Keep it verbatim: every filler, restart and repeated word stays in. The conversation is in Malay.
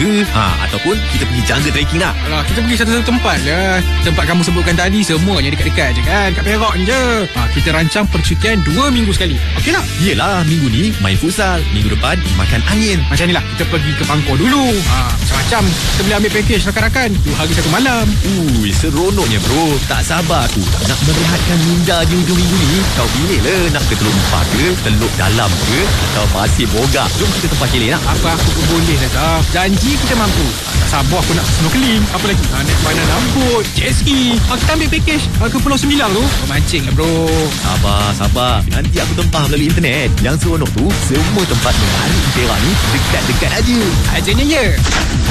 ke? Ha, ataupun kita pergi jungle trekking nak? Alah, kita pergi satu-satu tempat lah. Tempat kamu sebutkan tadi semuanya dekat-dekat je kan. Kat Perak je. Ha, kita rancang percutian dua minggu sekali. Okey tak? Yelah, minggu ni main futsal. Minggu depan makan angin. Macam ni lah, kita pergi ke Pangkor dulu. Ha, macam-macam. Kita boleh ambil package rakan-rakan. Dua hari satu malam. Ui, seronoknya bro. Tak sabar aku nak merehatkan minda di ujung minggu ni. Kau pilih lah nak ke Teluk Empat ke, Teluk Dalam ke, atau Pasir Bogak. Jom kita tempat kilih nak. Apa aku pun boleh lah Zaf. Janji kita mampu. Ha, tak sabar aku nak snorkeling. Apa lagi? Ha, naik panah rambut, jet ski. Ha, kita ambil package ha, ke Pulau Sembilang tu. Memancing lah bro. Sabar, sabar. Nanti aku tempah melalui internet. Yang seronok tu, semua tempat menarik di Perak ni dekat-dekat aja. Ajanya ya.